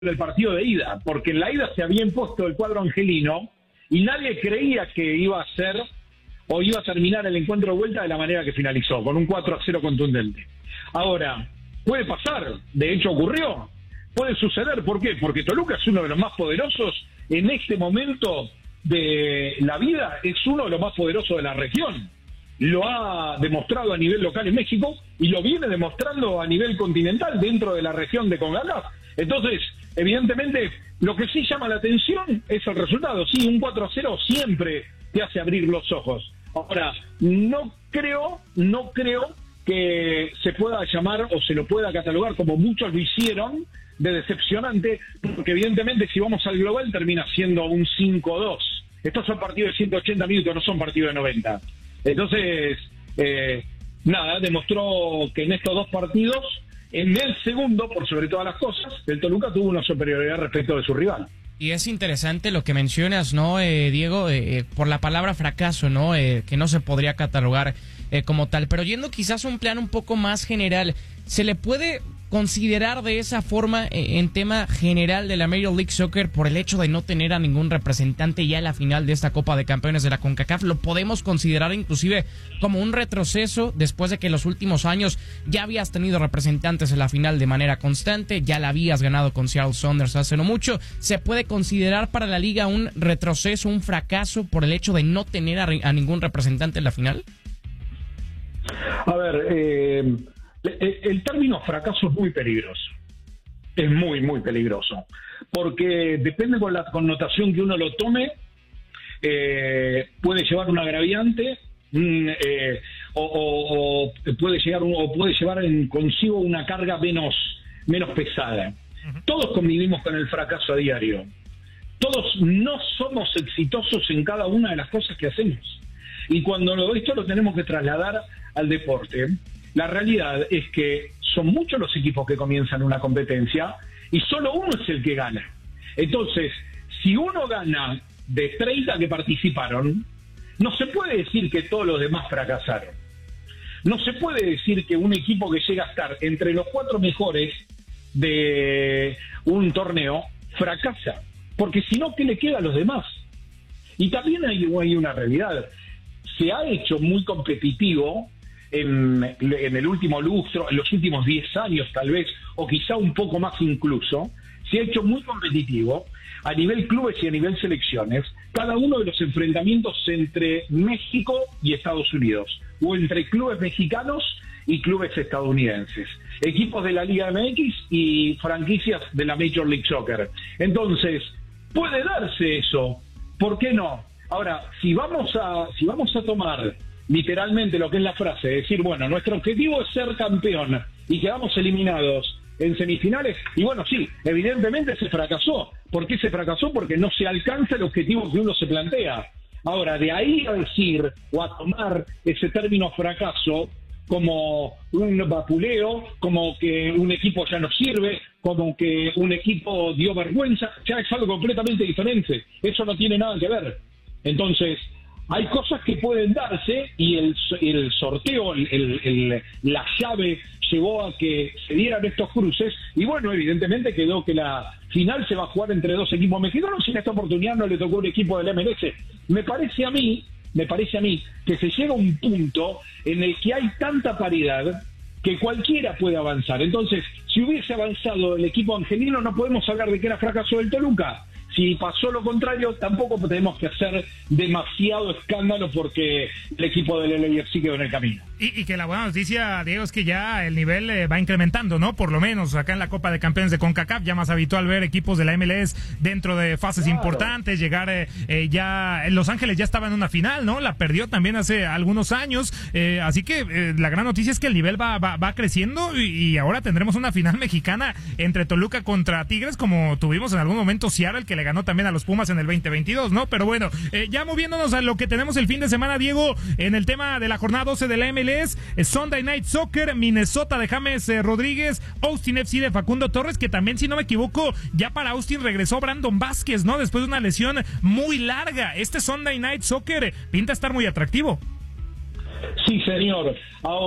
del partido de ida, porque en la ida se había impuesto el cuadro angelino y nadie creía que iba a ser o iba a terminar el encuentro de vuelta de la manera que finalizó, con un 4-0 contundente. Ahora, puede pasar, de hecho ocurrió, puede suceder, ¿por qué? Porque Toluca es uno de los más poderosos en este momento de la vida, es uno de los más poderosos de la región. Lo ha demostrado a nivel local en México y lo viene demostrando a nivel continental dentro de la región de CONCACAF. Entonces, evidentemente, lo que sí llama la atención es el resultado. Sí, un 4-0 siempre te hace abrir los ojos. Ahora, no creo que se pueda llamar o se lo pueda catalogar como muchos lo hicieron de decepcionante, porque evidentemente si vamos al global termina siendo un 5-2. Estos son partidos de 180 minutos, no son partidos de 90. Entonces, demostró que en estos dos partidos, en el segundo, por sobre todas las cosas, el Toluca tuvo una superioridad respecto de su rival. Y es interesante lo que mencionas, ¿no, Diego? Por la palabra fracaso, ¿no? Que no se podría catalogar como tal. Pero yendo quizás a un plan un poco más general, ¿se le puede considerar de esa forma en tema general de la Major League Soccer por el hecho de no tener a ningún representante ya en la final de esta Copa de Campeones de la CONCACAF? ¿Lo podemos considerar inclusive como un retroceso después de que en los últimos años ya habías tenido representantes en la final de manera constante, ya la habías ganado con Seattle Sounders hace no mucho? ¿Se puede considerar para la liga un retroceso, un fracaso por el hecho de no tener a ningún representante en la final? A ver, el término fracaso es muy peligroso. Es muy, muy peligroso. Porque depende con la connotación que uno lo tome, puede llevar un agraviante o puede llevar consigo una carga menos pesada. Todos convivimos con el fracaso a diario. Todos no somos exitosos en cada una de las cosas que hacemos. Y cuando esto lo tenemos que trasladar al deporte, la realidad es que son muchos los equipos que comienzan una competencia y solo uno es el que gana. Entonces, si uno gana de 30 que participaron, no se puede decir que todos los demás fracasaron. No se puede decir que un equipo que llega a estar entre los 4 mejores de un torneo fracasa, porque si no, ¿qué le queda a los demás? Y también hay una realidad. Se ha hecho muy competitivo en el último lustro, en los últimos 10 años tal vez, o quizá un poco más incluso, se ha hecho muy competitivo a nivel clubes y a nivel selecciones, cada uno de los enfrentamientos entre México y Estados Unidos, o entre clubes mexicanos y clubes estadounidenses, equipos de la Liga MX y franquicias de la Major League Soccer. Entonces, puede darse eso, ¿por qué no? Ahora, si vamos a tomar literalmente lo que es la frase, decir, bueno, nuestro objetivo es ser campeón y quedamos eliminados en semifinales, y bueno, sí, evidentemente se fracasó. ¿Por qué se fracasó? Porque no se alcanza el objetivo que uno se plantea. Ahora, de ahí a decir o a tomar ese término fracaso como un vapuleo, como que un equipo ya no sirve, como que un equipo dio vergüenza, ya es algo completamente diferente. Eso no tiene nada que ver. Entonces, hay cosas que pueden darse y el sorteo, la llave llevó a que se dieran estos cruces y bueno, evidentemente quedó que la final se va a jugar entre dos equipos mexicanos y en esta oportunidad no le tocó un equipo del MLS. Me parece a mí que se llega a un punto en el que hay tanta paridad que cualquiera puede avanzar. Entonces, si hubiese avanzado el equipo angelino, no podemos hablar de que era fracaso del Toluca. Si pasó lo contrario, tampoco tenemos que hacer demasiado escándalo porque el equipo del LAFC quedó en el camino. Y que la buena noticia, Diego, es que ya el nivel va incrementando, ¿no? Por lo menos acá en la Copa de Campeones de CONCACAF, ya más habitual ver equipos de la MLS dentro de fases importantes, llegar ya... Los Ángeles ya estaba en una final, ¿no? La perdió también hace algunos años, así que la gran noticia es que el nivel va creciendo y ahora tendremos una final mexicana entre Toluca contra Tigres, como tuvimos en algún momento Seattle, que le ganó también a los Pumas en el 2022, ¿no? Pero bueno, ya moviéndonos a lo que tenemos el fin de semana, Diego, en el tema de la jornada 12 de la MLS, Sunday Night Soccer, Minnesota de James Rodríguez, Austin FC de Facundo Torres, que también, si no me equivoco, ya para Austin regresó Brandon Vázquez, ¿no? Después de una lesión muy larga. Este Sunday Night Soccer pinta estar muy atractivo. Sí, señor.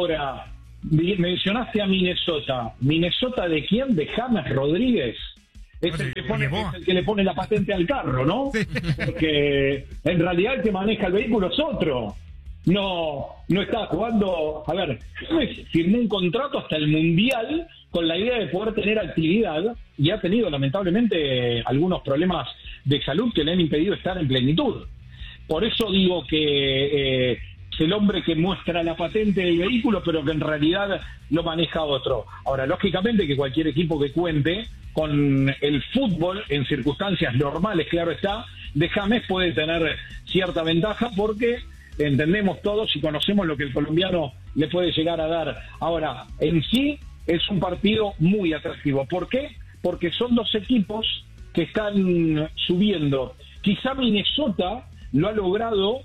Ahora, mencionaste a Minnesota. ¿Minnesota de quién? De James Rodríguez. es el que le pone la patente al carro, ¿no? Sí. Porque en realidad el que maneja el vehículo es otro. No está jugando. A ver, firmó un contrato hasta el Mundial con la idea de poder tener actividad y ha tenido lamentablemente algunos problemas de salud que le han impedido estar en plenitud. Por eso digo que es el hombre que muestra la patente del vehículo, pero que en realidad lo maneja otro. Ahora, lógicamente que cualquier equipo que cuente con el fútbol en circunstancias normales, claro está, de James puede tener cierta ventaja porque entendemos todos y conocemos lo que el colombiano le puede llegar a dar. Ahora, en sí es un partido muy atractivo. ¿Por qué? Porque son dos equipos que están subiendo. Quizá Minnesota lo ha logrado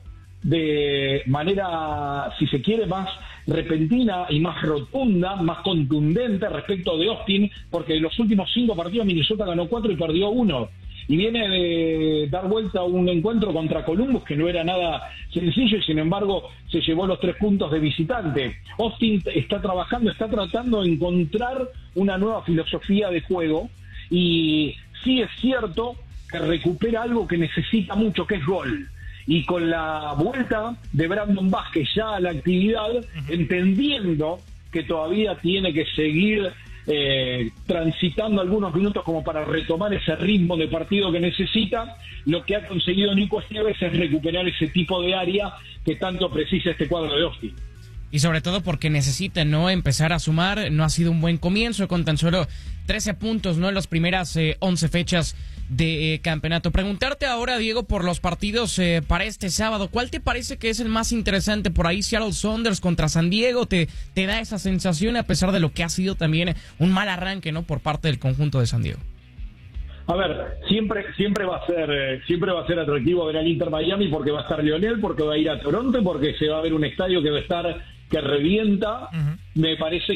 de manera, si se quiere, más repentina y más rotunda, más contundente respecto de Austin, porque en los últimos 5 partidos Minnesota ganó 4 y perdió 1. Y viene de dar vuelta a un encuentro contra Columbus que no era nada sencillo y sin embargo se llevó los 3 puntos de visitante. Austin está tratando de encontrar una nueva filosofía de juego y sí es cierto que recupera algo que necesita mucho, que es gol. Y con la vuelta de Brandon Vázquez ya a la actividad, entendiendo que todavía tiene que seguir transitando algunos minutos como para retomar ese ritmo de partido que necesita, lo que ha conseguido Nico Esteves es recuperar ese tipo de área que tanto precisa este cuadro de Austin. Y sobre todo porque necesita, ¿no?, empezar a sumar. No ha sido un buen comienzo con tan solo 13 puntos, ¿no?, en las primeras 11 fechas de campeonato. Preguntarte ahora, Diego, por los partidos para este sábado. ¿Cuál te parece que es el más interesante? Por ahí Seattle Sounders contra San Diego. ¿Te da esa sensación a pesar de lo que ha sido también un mal arranque, ¿no?, por parte del conjunto de San Diego? A ver, siempre va a ser atractivo ver al Inter Miami porque va a estar Lionel, porque va a ir a Toronto, porque se va a ver un estadio que va a estar que revienta. Me parece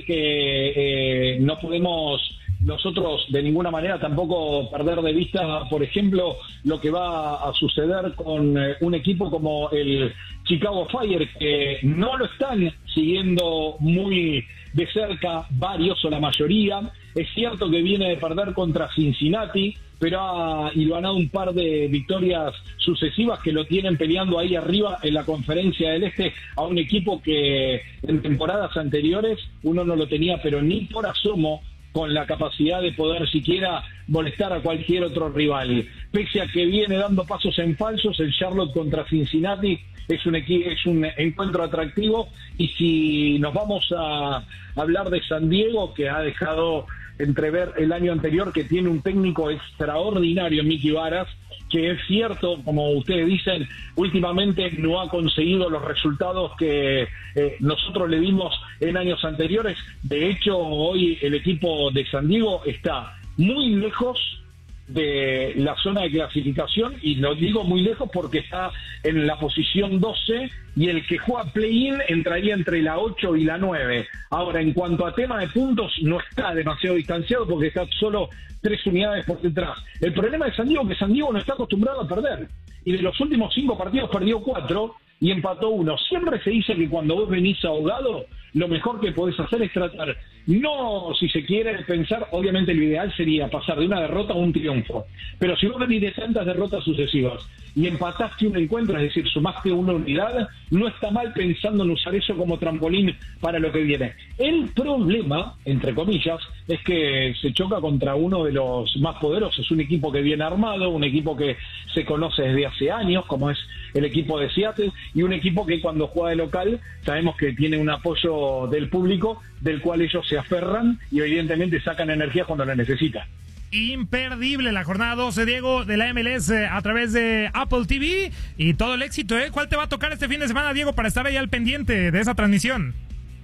que no podemos nosotros de ninguna manera tampoco perder de vista, por ejemplo, lo que va a suceder con un equipo como el Chicago Fire, que no lo están siguiendo muy de cerca varios o la mayoría. Es cierto que viene de perder contra Cincinnati, pero ha ganado un par de victorias sucesivas que lo tienen peleando ahí arriba en la Conferencia del Este a un equipo que en temporadas anteriores uno no lo tenía, pero ni por asomo, con la capacidad de poder siquiera molestar a cualquier otro rival. Pese a que viene dando pasos en falsos, el Charlotte contra Cincinnati es un encuentro atractivo. Y si nos vamos a hablar de San Diego, que ha dejado entrever el año anterior que tiene un técnico extraordinario, Mickey Varas, que es cierto, como ustedes dicen, últimamente no ha conseguido los resultados que nosotros le dimos en años anteriores. De hecho, hoy el equipo de San Diego está muy lejos de la zona de clasificación, y lo digo muy lejos porque está en la posición 12 y el que juega play-in entraría entre la 8 y la 9. Ahora, en cuanto a tema de puntos, no está demasiado distanciado porque está solo 3 unidades por detrás. El problema de San Diego es que San Diego no está acostumbrado a perder, y de los últimos 5 partidos perdió 4 y empató 1. Siempre se dice que cuando vos venís ahogado, lo mejor que podés hacer es tratar, no, si se quiere pensar, obviamente lo ideal sería pasar de una derrota a un triunfo, pero si vos venís de tantas derrotas sucesivas y empataste un encuentro, es decir, sumaste una unidad, no está mal pensando en usar eso como trampolín para lo que viene. El problema, entre comillas, es que se choca contra uno de los más poderosos, un equipo que viene armado, un equipo que se conoce desde hace años, como es el equipo de Seattle, y un equipo que cuando juega de local sabemos que tiene un apoyo del público, del cual ellos se aferran y evidentemente sacan energía cuando la necesitan. Imperdible la jornada 12, Diego, de la MLS a través de Apple TV, y todo el éxito, ¿eh? ¿Cuál te va a tocar este fin de semana, Diego, para estar ahí al pendiente de esa transmisión?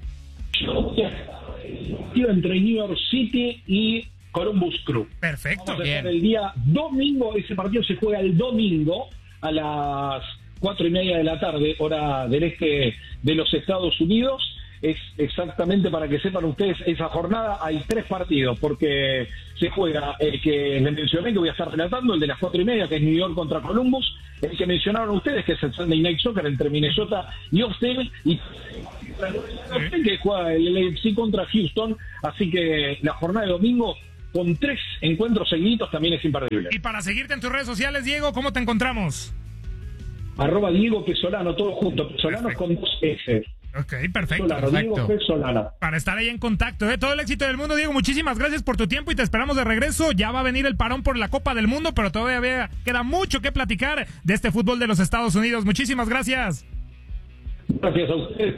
Entre New York City y Columbus Crew. Perfecto. Vamos a estar el día domingo, ese partido se juega el domingo a las 4:30 de la tarde, hora del este de los Estados Unidos. Es exactamente, para que sepan ustedes, esa jornada hay 3 partidos, porque se juega el que les mencioné, que voy a estar relatando, el de las 4:30, que es New York contra Columbus, el que mencionaron ustedes, que es el Sunday Night Soccer entre Minnesota y Austin, y que juega el LAFC contra Houston. Así que la jornada de domingo con 3 encuentros seguidos también es imperdible. Y para seguirte en tus redes sociales, Diego, ¿cómo te encontramos? @Diego Pesolano, todo junto, Pesolano con 2 S. Ok, perfecto. Diego Pesolano. Para estar ahí en contacto, todo el éxito del mundo, Diego. Muchísimas gracias por tu tiempo y te esperamos de regreso. Ya va a venir el parón por la Copa del Mundo, pero todavía queda mucho que platicar de este fútbol de los Estados Unidos. Muchísimas gracias. Gracias a ustedes.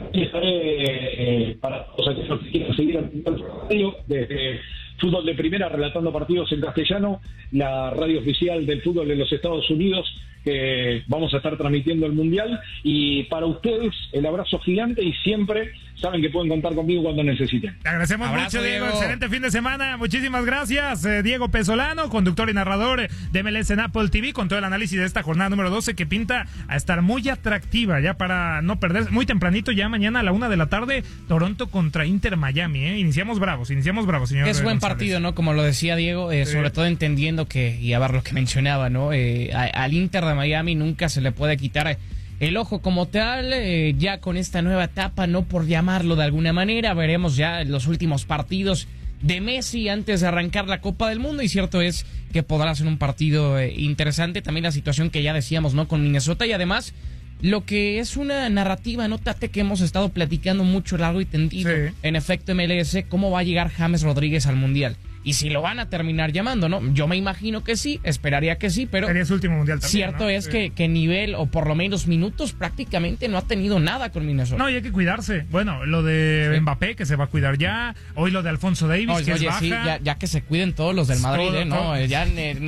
Estaré para todos aquellos que quieran seguir el radio desde Fútbol de Primera, relatando partidos en castellano, la radio oficial del fútbol de los Estados Unidos, que vamos a estar transmitiendo el Mundial. Y para ustedes, el abrazo gigante, y siempre saben que pueden contar conmigo cuando necesiten. Te agradecemos Abrazo, mucho, Diego. Diego. Excelente fin de semana. Muchísimas gracias. Diego Pesolano, conductor y narrador de MLS en Apple TV, con todo el análisis de esta jornada número 12, que pinta a estar muy atractiva, ya para no perder. Muy tempranito, ya mañana a la 1 de la tarde, Toronto contra Inter Miami. Iniciamos bravos, señor. Es buen González. partido, ¿no? Como lo decía Diego, sobre todo entendiendo que, y a ver lo que mencionaba, ¿no? Al Inter de Miami nunca se le puede quitar el ojo como tal, ya con esta nueva etapa, no por llamarlo de alguna manera. Veremos ya los últimos partidos de Messi antes de arrancar la Copa del Mundo, y cierto es que podrá ser un partido interesante. También la situación que ya decíamos, ¿no? Con Minnesota, y además lo que es una narrativa, ¿no, Tate? Que hemos estado platicando mucho, largo y tendido. Sí. En efecto, MLS, ¿cómo va a llegar James Rodríguez al Mundial? Y si lo van a terminar llamando, ¿no? Yo me imagino que sí, esperaría que sí, pero Sería su último mundial también, cierto ¿no? es que nivel, o por lo menos minutos, prácticamente no ha tenido nada con Minnesota. No, y hay que cuidarse. Bueno, lo de Mbappé, que se va a cuidar ya. Hoy lo de Alfonso Davis, Oye, que es baja. sí, ya que se cuiden todos los del Madrid, Todo, ¿no? todo. Ya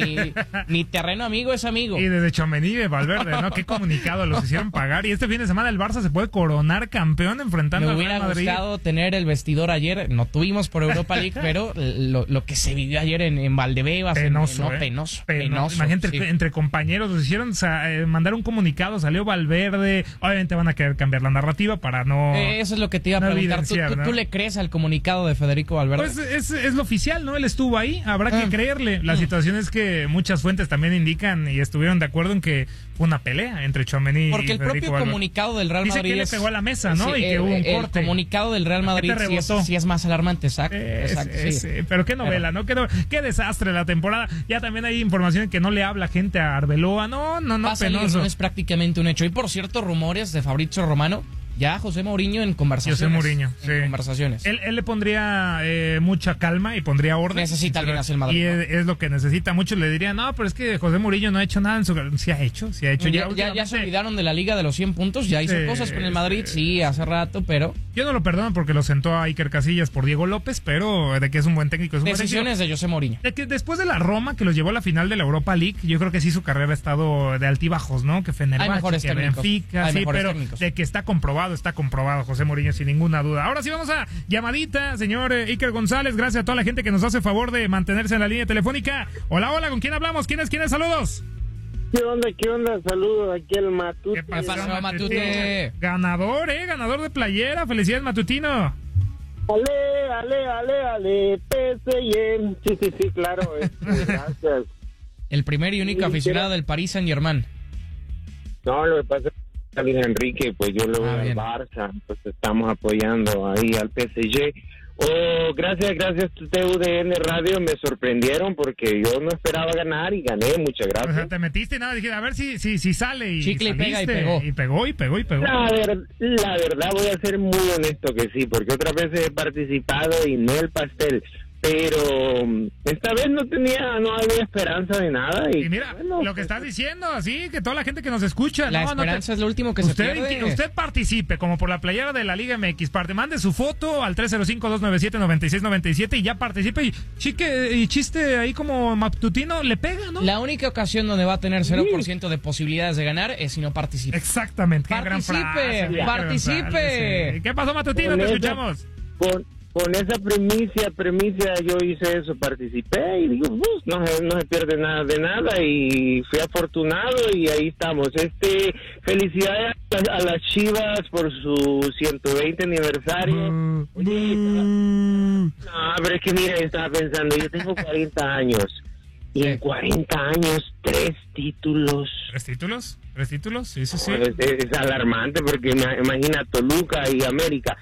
ni terreno amigo es amigo. Y desde Tchouaméni de Valverde, ¿no? Qué comunicado, los hicieron pagar. Y este fin de semana el Barça se puede coronar campeón enfrentando Me al hubiera Real Madrid. gustado tener el vestidor ayer, no tuvimos por Europa League, pero lo que se vivió ayer en Valdebebas, Penoso, penoso. Imagínate, sí. entre compañeros los hicieron mandar un comunicado, salió Valverde. Obviamente van a querer cambiar la narrativa para no... Eso es lo que te iba a no preguntar. evidenciar, ¿no? ¿Tú le crees al comunicado de Federico Valverde? Pues es lo oficial, ¿no? Él estuvo ahí, habrá que creerle. La situación es que muchas fuentes también indican y estuvieron de acuerdo en que fue una pelea entre Tchouaméni y Porque el Federico propio Valverde. comunicado del Real Dice Madrid que le pegó a la mesa, ¿no? Sí, y que hubo un el corte. comunicado del Real Madrid sí es más alarmante, exacto. Sí. Pero qué novela, ¿no? Qué desastre la temporada. Ya también hay información que no le habla gente a Arbeloa. No, Va a salir, penoso. no es prácticamente un hecho. Y por cierto, rumores de Fabrizio Romano, ya José Mourinho en conversaciones. José Mourinho, sí. Conversaciones. Él le pondría mucha calma y pondría orden. Necesita alguien hacer el Madrid, Y ¿no? es lo que necesita. Muchos le dirían, no, pero es que José Mourinho no ha hecho nada en su... Sí ha hecho. Ya se olvidaron de la Liga de los 100 puntos, ya hizo cosas con el Madrid, sí, hace rato, pero... Yo no lo perdono porque lo sentó a Iker Casillas por Diego López, pero de que es un buen técnico. Es un buen Decisiones de José Mourinho. De que después de la Roma, que los llevó a la final de la Europa League, yo creo que sí su carrera ha estado de altibajos, ¿no? Que Hay Fenerbahce, mejores que técnicos. Benfica, Hay sí, mejores pero técnicos. de que está comprobado José Mourinho sin ninguna duda. Ahora sí vamos a llamadita, señor Iker González, gracias a toda la gente que nos hace favor de mantenerse en la línea telefónica. Hola, ¿con quién hablamos? ¿Quién es? Saludos. ¿Qué onda? Saludos aquí el Matute. ¿Qué pasó, pasó, Matute? Ganador de playera. Felicidades, Matutino. Ale, PSG. Sí, claro. Gracias. El primer y único aficionado del Paris Saint-Germain. No, lo que pasa es que Luis Enrique, pues yo lo voy al bien. Barça, pues estamos apoyando ahí al PSG. Gracias TUDN Radio, me sorprendieron porque yo no esperaba ganar y gané, muchas O sea, gracias. te metiste y nada, dije, a ver si sale y Chicle y pega y saliste, pegó. y pegó. La verdad voy a ser muy honesto que sí, porque otras veces he participado y no el pastel. Pero esta vez no había esperanza de nada. Y mira, bueno, lo que estás diciendo, así que toda la gente que nos escucha. La esperanza es lo último que se pierde. Usted participe, como por la playera de la Liga MX. Mande su foto al 305-297-9697 y ya participe. Y chiste ahí como Matutino, le pega, ¿no? La única ocasión donde va a tener 0% de posibilidades de ganar es si no participa. Exactamente. Qué gran frase, qué gran Participe. frase, sí. ¿Qué pasó, Matutino? Con Te esa- escuchamos. Con esa premisa yo hice eso, participé y digo, no se pierde nada de nada y fui afortunado y ahí estamos. Felicidades a las Chivas por su 120 aniversario. No, pero es que mira, estaba pensando, yo tengo 40 años y en 40 años 3 títulos. ¿Tres títulos? Sí. Es alarmante porque imagina Toluca y América.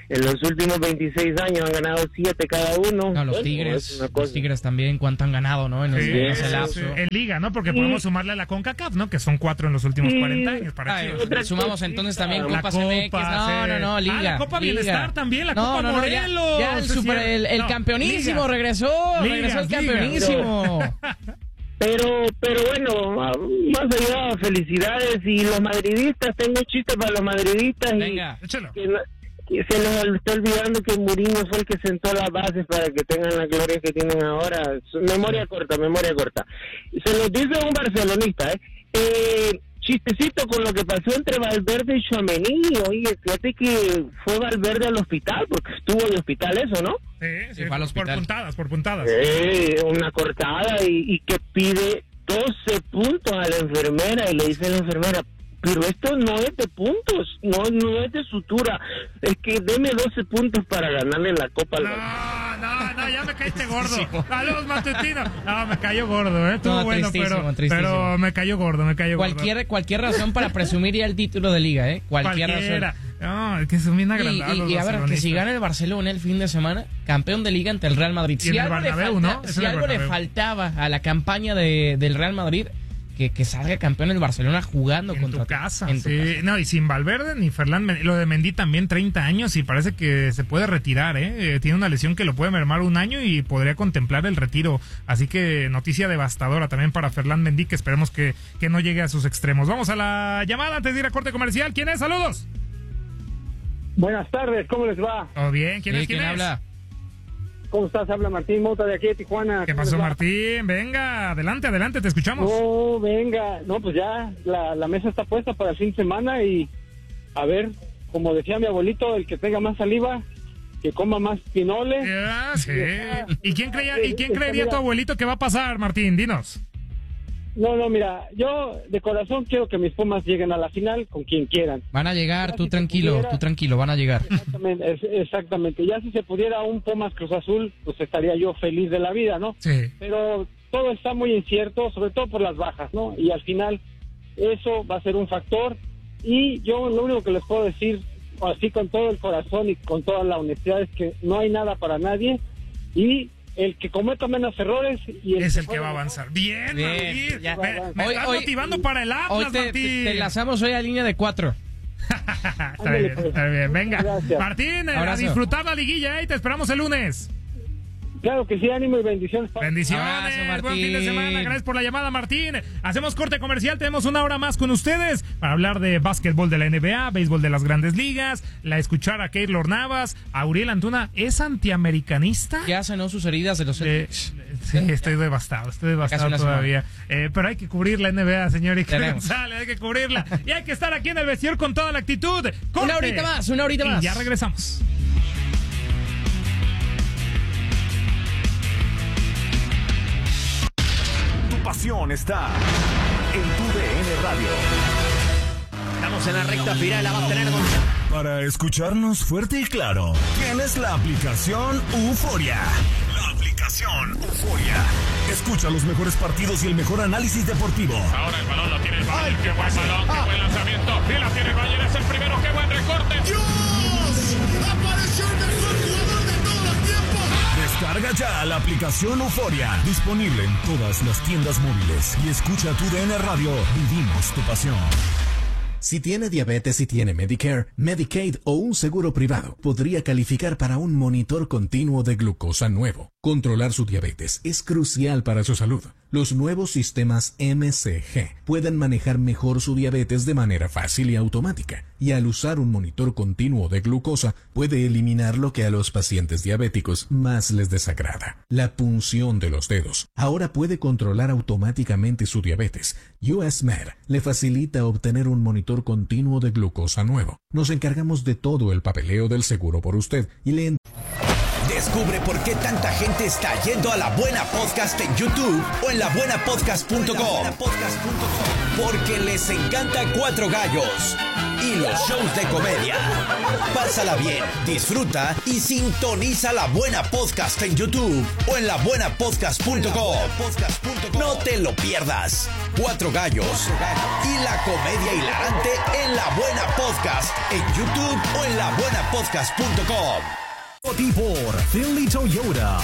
En los últimos 26 años han ganado 7 cada uno. No, los Tigres también, ¿cuánto han ganado, no? En ese lapso. En Liga, ¿no? Porque podemos sumarle a la CONCACAF, ¿no? Que son 4 en los últimos 40 años. Sumamos entonces también Copas MX. No, Liga. La Copa Liga. Bienestar también, la Copa Morelos. Ya el campeonísimo Liga. regresó el campeonísimo. Pero bueno, más allá, felicidades. Y los madridistas, tengo un chiste para los madridistas. Venga, échalo. Que se les está olvidando que Mourinho fue el que sentó las bases para que tengan la gloria que tienen ahora. Memoria corta. Se los dice un barcelonista, chistecito con lo que pasó entre Valverde y Tchouaméni. Oye, fíjate que fue Valverde al hospital, porque estuvo de hospital eso, ¿no? Sí, fue al hospital. Por puntadas. Una cortada y que pide 12 puntos a la enfermera y le dice a la enfermera, pero esto no es de puntos, no es de sutura, es que deme 12 puntos para ganarle la Copa al No, ya me caíste gordo. Saludos, matutinos. No, me cayó gordo, Estuvo bueno, tristísimo. pero me cayó gordo. Cualquier razón para presumir ya el título de Liga, Cualquier razón. No, es que son bien agrandados. Y a ver, que si gana el Barcelona el fin de semana, campeón de Liga ante el Real Madrid. Si algo le faltaba a la campaña del Real Madrid, que salga campeón el Barcelona jugando en contra tu casa. en tu casa. No, y sin Valverde ni Ferland. Lo de Mendy también 30 años y parece que se puede retirar, tiene una lesión que lo puede mermar un año y podría contemplar el retiro. Así que noticia devastadora también para Ferland Mendy, que esperemos que no llegue a sus extremos. Vamos a la llamada antes de ir a corte comercial. ¿Quién es? Saludos. Buenas tardes, ¿cómo les va? ¿Todo bien? ¿Quién habla? ¿Cómo estás? Habla Martín Mota de aquí de Tijuana. ¿Qué pasó, Martín? Venga, adelante, te escuchamos. No, venga. No, pues ya la mesa está puesta para el fin de semana y a ver, como decía mi abuelito, el que tenga más saliva, que coma más pinoles. Sí. ¿Y quién creería tu abuelito que va a pasar, Martín? Dinos. No, mira, yo de corazón quiero que mis Pumas lleguen a la final con quien quieran. Van a llegar, tú tranquilo, van a llegar. Exactamente. Ya si se pudiera un Pumas Cruz Azul, pues estaría yo feliz de la vida, ¿no? Sí. Pero todo está muy incierto, sobre todo por las bajas, ¿no? Y al final eso va a ser un factor. Y yo lo único que les puedo decir, así con todo el corazón y con toda la honestidad, es que no hay nada para nadie y el que cometa menos errores y es el que va a avanzar. Bien. Martín. Me estás motivando para el Atlas, hoy Martín. Te enlazamos hoy a línea de 4. Está bien. Venga. Gracias. Martín, a disfrutar la liguilla, y te esperamos el lunes. Claro que sí, ánimo y bendiciones. Bendiciones, abrazo, buen fin de semana. Gracias por la llamada, Martín. Hacemos corte comercial, tenemos una hora más con ustedes para hablar de básquetbol de la NBA, béisbol de las grandes ligas, escuchar a Keylor Navas, a Uriel Antuna. ¿Es antiamericanista? ¿Qué hacen sus heridas de los Celtics? Sí, estoy devastado todavía. Pero hay que cubrir la NBA, señor González, hay que cubrirla. Y hay que estar aquí en el vestidor con toda la actitud. Corte. Una horita más. Y ya regresamos. Pasión está en tu DN Radio. Estamos en la recta final, la va a tener Para escucharnos fuerte y claro, tienes la aplicación Euforia. La aplicación Euforia. Escucha los mejores partidos y el mejor análisis deportivo. Ahora el balón lo tiene el Bayern. Qué buen balón, qué buen lanzamiento. Y la tiene el Bayern, es el primero, qué buen recorte. ¡Dios! ¡Apareció el mejor jugador de todos los tiempos! Descarga ya la aplicación Euforia, disponible en todas las tiendas móviles. Y escucha tu DN Radio, vivimos tu pasión. Si tiene diabetes y tiene Medicare, Medicaid o un seguro privado, podría calificar para un monitor continuo de glucosa nuevo. Controlar su diabetes es crucial para su salud. Los nuevos sistemas MCG pueden manejar mejor su diabetes de manera fácil y automática, y al usar un monitor continuo de glucosa puede eliminar lo que a los pacientes diabéticos más les desagrada: la punción de los dedos. Ahora puede controlar automáticamente su diabetes. US Med le facilita obtener un monitor continuo de glucosa nuevo. Nos encargamos de todo el papeleo del seguro por usted y le Descubre por qué tanta gente está yendo a La Buena Podcast en YouTube o en labuenapodcast.com. Porque les encanta Cuatro Gallos. y los shows de comedia. Pásala bien, disfruta y sintoniza La Buena Podcast en YouTube o en labuenapodcast.com. No te lo pierdas. 4 gallos y la comedia hilarante en La Buena Podcast en YouTube o en labuenapodcast.com. Por Finley Toyota.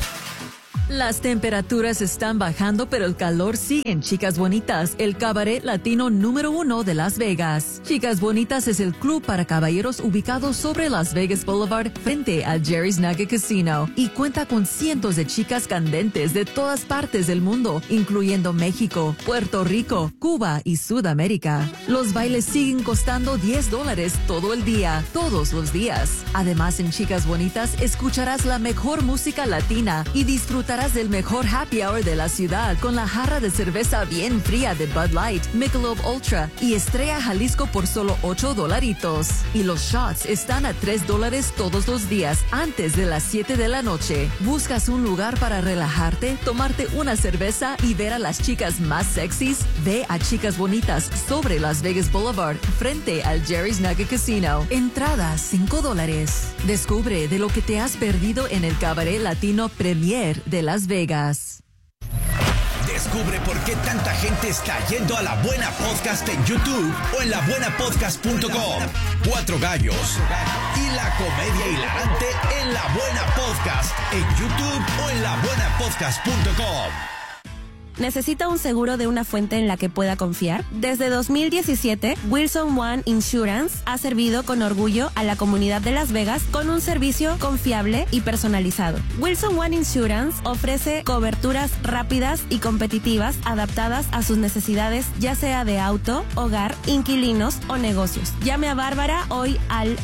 Las temperaturas están bajando, pero el calor sigue en Chicas Bonitas, el cabaret latino número 1 de Las Vegas. Chicas Bonitas es el club para caballeros ubicado sobre Las Vegas Boulevard frente al Jerry's Nugget Casino y cuenta con cientos de chicas candentes de todas partes del mundo, incluyendo México, Puerto Rico, Cuba y Sudamérica. Los bailes siguen costando $10 todo el día, todos los días. Además, en Chicas Bonitas escucharás la mejor música latina y disfrutarás del mejor happy hour de la ciudad con la jarra de cerveza bien fría de Bud Light, Michelob Ultra y Estrella Jalisco por solo $8. Y los shots están a $3 todos los días antes de las 7 de la noche. ¿Buscas un lugar para relajarte, tomarte una cerveza y ver a las chicas más sexys? Ve a Chicas Bonitas sobre Las Vegas Boulevard frente al Jerry's Nugget Casino. Entrada $5. Descubre de lo que te has perdido en el cabaret latino Premier de Las Vegas. Descubre por qué tanta gente está yendo a La Buena Podcast en YouTube o en labuenapodcast.com. 4 gallos y la comedia hilarante en La Buena Podcast en YouTube o en labuenapodcast.com. ¿Necesita un seguro de una fuente en la que pueda confiar? Desde 2017, Wilson One Insurance ha servido con orgullo a la comunidad de Las Vegas con un servicio confiable y personalizado. Wilson One Insurance ofrece coberturas rápidas y competitivas adaptadas a sus necesidades, ya sea de auto, hogar, inquilinos o negocios. Llame a Bárbara hoy al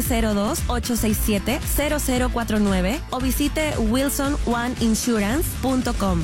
702-867-0049 o visite wilsononeinsurance.com.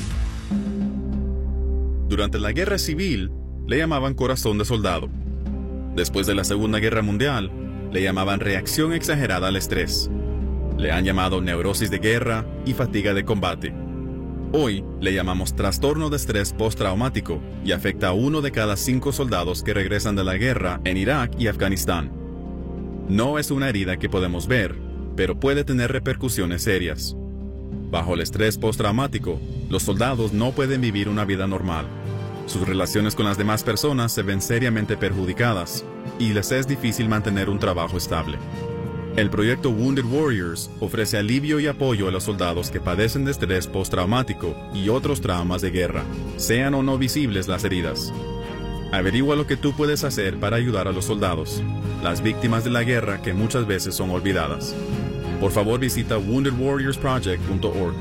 Durante la Guerra Civil, le llamaban corazón de soldado. Después de la Segunda Guerra Mundial, le llamaban reacción exagerada al estrés. Le han llamado neurosis de guerra y fatiga de combate. Hoy le llamamos trastorno de estrés postraumático y afecta a 1 de cada 5 soldados que regresan de la guerra en Irak y Afganistán. No es una herida que podemos ver, pero puede tener repercusiones serias. Bajo el estrés postraumático, los soldados no pueden vivir una vida normal. Sus relaciones con las demás personas se ven seriamente perjudicadas y les es difícil mantener un trabajo estable. El proyecto Wounded Warriors ofrece alivio y apoyo a los soldados que padecen de estrés postraumático y otros traumas de guerra, sean o no visibles las heridas. Averigua lo que tú puedes hacer para ayudar a los soldados, las víctimas de la guerra que muchas veces son olvidadas. Por favor, visita woundedwarriorsproject.org.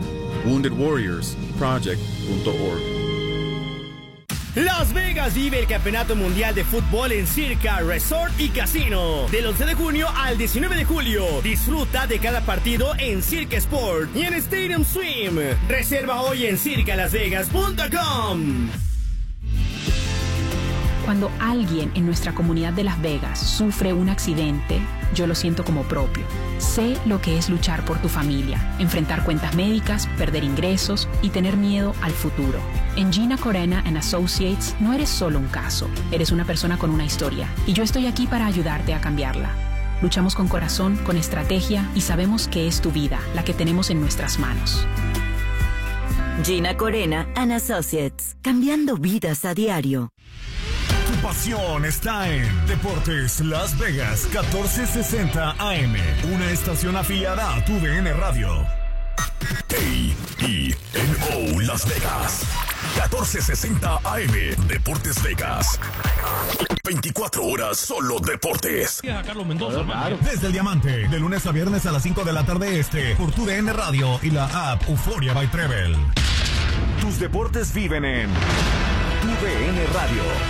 woundedwarriorsproject.org. Las Vegas vive el Campeonato Mundial de Fútbol en Circa Resort y Casino. Del 11 de junio al 19 de julio. Disfruta de cada partido en Circa Sport y en Stadium Swim. Reserva hoy en circalasvegas.com. Cuando alguien en nuestra comunidad de Las Vegas sufre un accidente, yo lo siento como propio. Sé lo que es luchar por tu familia, enfrentar cuentas médicas, perder ingresos y tener miedo al futuro. En Gina Corena & Associates no eres solo un caso, eres una persona con una historia y yo estoy aquí para ayudarte a cambiarla. Luchamos con corazón, con estrategia y sabemos que es tu vida la que tenemos en nuestras manos. Gina Corena & Associates, cambiando vidas a diario. Tu pasión está en Deportes Las Vegas 1460 AM, una estación afiliada a tu DN Radio. KENO Las Vegas 1460 AM, Deportes Vegas. 24 horas solo deportes. Carlos Mendoza, Desde el Diamante, de lunes a viernes a las 5 de la tarde por tu DN Radio y la app Euphoria by Treble. Tus deportes viven en tu DN Radio.